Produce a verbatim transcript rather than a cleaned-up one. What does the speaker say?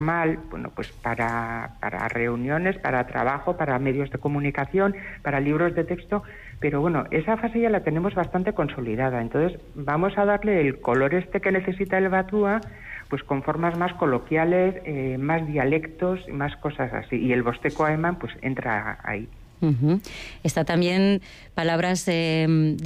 mal, bueno, pues para, para reuniones, para trabajo, para medios de comunicación, para libros de texto, pero bueno, esa fase ya la tenemos bastante consolidada, entonces vamos a darle el color este que necesita el batúa, pues con formas más coloquiales, eh, más dialectos, más cosas así, y el bosteco alemán pues entra ahí. Uh-huh. Está también palabras eh,